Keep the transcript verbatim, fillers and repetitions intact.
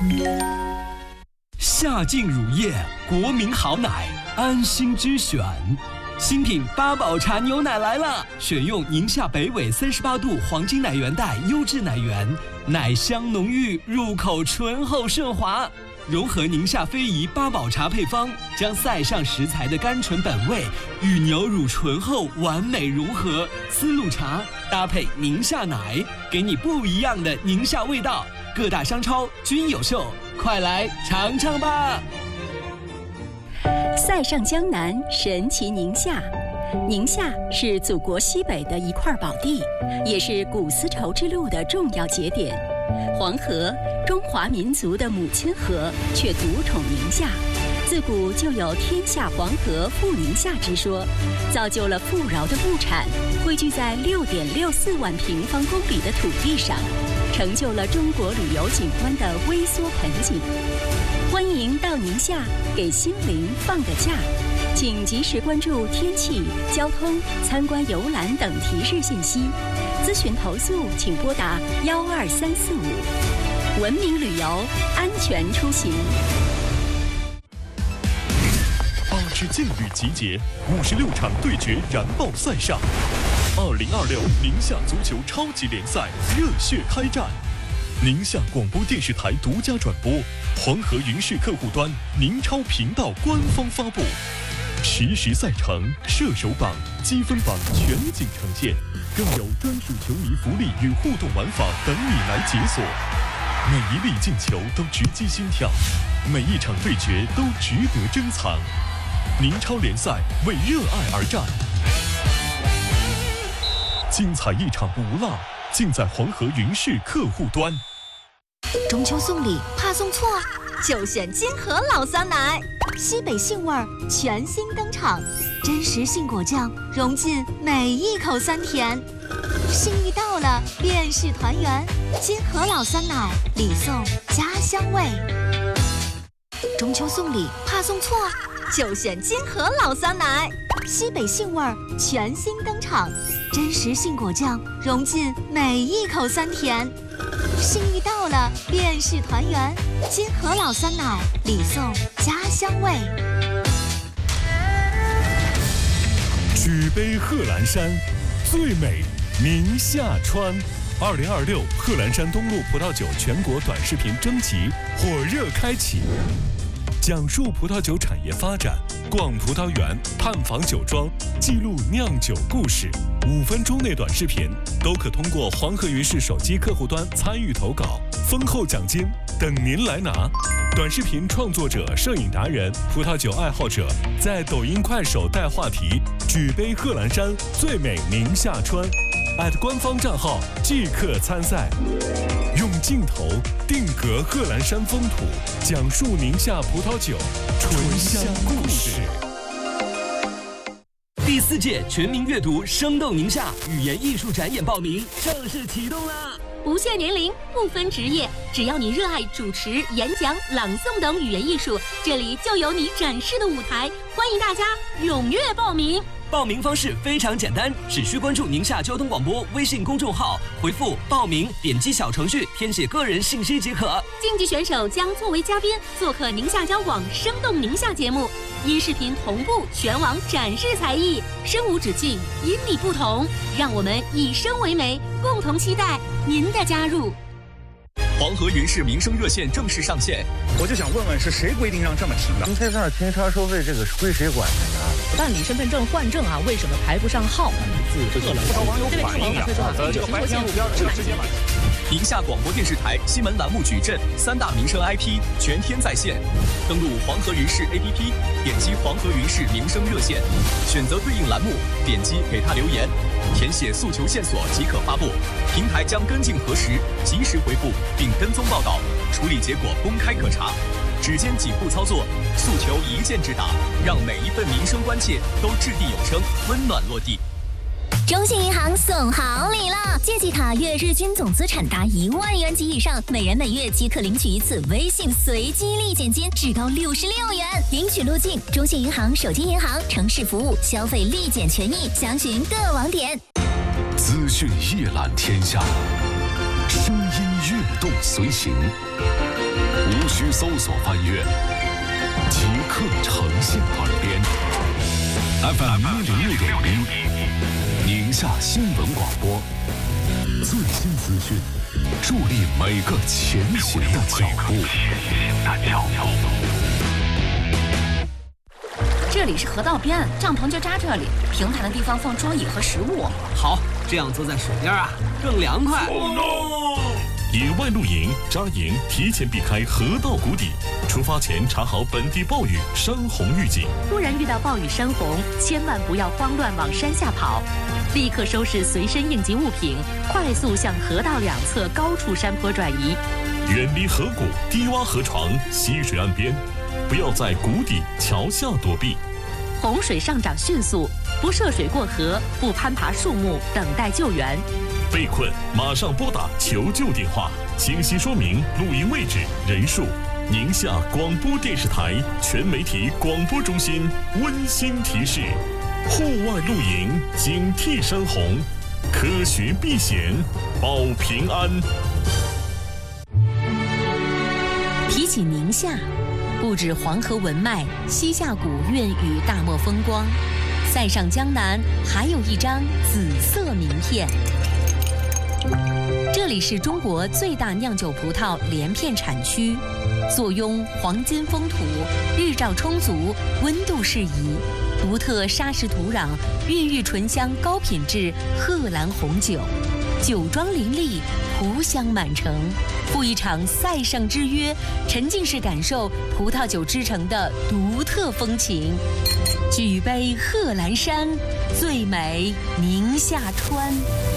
夏净乳业，国民好奶，安心之选。新品八宝茶牛奶来了，选用宁夏北纬三十八度黄金奶源带优质奶源，奶香浓郁，入口醇厚顺滑。融合宁夏非遗八宝茶配方，将塞上食材的甘醇本味与牛乳醇厚完美融合。丝路茶搭配宁夏奶，给你不一样的宁夏味道。各大商超均有售，快来尝尝吧！ 塞上江南，神奇宁夏。宁夏是祖国西北的一块宝地，也是古丝绸之路的重要节点。黄河，中华民族的母亲河，却独宠宁夏。自古就有天下黄河富宁夏之说，造就了富饶的物产汇聚在六点六四万平方公里的土地上，成就了中国旅游景观的微缩盆景。欢迎到宁夏给心灵放个假，请及时关注天气、交通、参观游览等提示信息。咨询投诉请拨打幺二三四五。文明旅游，安全出行。 八支劲旅集结，五十六场对决燃爆赛上。二零二六宁夏足球超级联赛热血开战。宁夏广播电视台独家转播，黄河云视客户端宁超频道官方发布，实时赛程、射手榜、积分榜全景呈现，更有专属球迷福利与互动玩法等你来解锁。每一粒进球都直击心跳，每一场对决都值得珍藏。宁超联赛为热爱而战，精彩一场不落，尽在黄河云视客户端。 中秋送礼怕送错，就选金河老酸奶，西北杏味儿全新登场，真实杏果酱融进每一口酸甜，心意到了便是团圆。金河老酸奶，礼送家乡味。中秋送礼怕送错，就选金河老酸奶，西北杏味儿全新登场，真实杏果酱融进每一口酸甜，心意到了便是团圆。金河老酸奶，礼送家乡味。 举杯贺兰山，最美宁夏川。二零二六贺兰山东路葡萄酒全国短视频征集火热开启，讲述葡萄酒产业发展，逛葡萄园，探访酒庄，记录酿酒故事。五分钟内短视频都可通过黄河云视手机客户端参与投稿，丰厚奖金等您来拿。短视频创作者、摄影达人、葡萄酒爱好者在抖音、快手带话题“举杯贺兰山，最美宁夏川”，艾特官方账号即刻参赛。用镜头定格贺兰山风土，讲述宁夏葡萄酒醇香故事。 第四届全民阅读生动宁夏语言艺术展演报名正式启动啦！ 不限年龄，不分职业，只要你热爱主持、演讲、朗诵等语言艺术，这里就有你展示的舞台。欢迎大家踊跃报名。 报名方式非常简单，只需关注宁夏交通广播微信公众号，回复报名，点击小程序填写个人信息即可。 竞技选手将作为嘉宾做客宁夏交广生动宁夏节目，音视频同步全网展示才艺，声无止境，因你不同，让我们以声为媒，共同期待您的加入。 黄河云视民生热线正式上线， 我就想问问是谁规定让这么停的？ 停车场停车收费这个归谁管的呀？ 办理身份证换证啊，为什么排不上号？ 不少网友反映呀，呃，这个白天路边这个直接买。 宁夏广播电视台新闻栏目矩阵三大民生 I P 全天在线，登录黄河云视 A P P， 点击黄河云视民生热线，选择对应栏目，点击给他留言，填写诉求线索即可发布，平台将跟进核实，及时回复并跟踪报道，处理结果公开可查。只见几步操作，诉求一键直达，让每一份民生关切都掷地有声，温暖落地。 中信银行送好礼了！借记卡月日均总资产达一万元及以上，每人每月即可领取一次微信随机立减金，至高六十六元。领取路径：中信银行手机银行、城市服务、消费立减权益，详询各网点。 资讯一览天下，声音跃动随行。 无需搜索翻阅，即刻呈现耳边。F M 一零六点一，宁夏新闻广播，最新资讯，助力每个前行的脚步。 这里是河道边，帐篷就扎这里，平坦的地方放桌椅和食物。 好，这样坐在水边啊，更凉快。 Oh no! 野外露营扎营，提前避开河道谷底，出发前查好本地暴雨、山洪预警。 突然遇到暴雨山洪，千万不要慌乱往山下跑，立刻收拾随身应急物品，快速向河道两侧高处山坡转移， 远离河谷、低洼河床、溪水岸边，不要在谷底、桥下躲避。 洪水上涨迅速，不涉水过河，不攀爬树木，等待救援。 被困马上拨打求救电话，清晰说明露营位置、人数。宁夏广播电视台全媒体广播中心温馨提示：户外露营，警惕山洪，科学避险，保平安。 提起宁夏，不止黄河文脉、西夏古韵与大漠风光，塞上江南还有一张紫色名片。这里是中国最大酿酒葡萄连片产区，坐拥黄金风土，日照充足，温度适宜，独特砂石土壤孕育醇香高品质贺兰红酒，酒庄林立，葡香满城，赴一场塞上之约，沉浸式感受葡萄酒之城的独特风情。举杯贺兰山，最美宁夏川。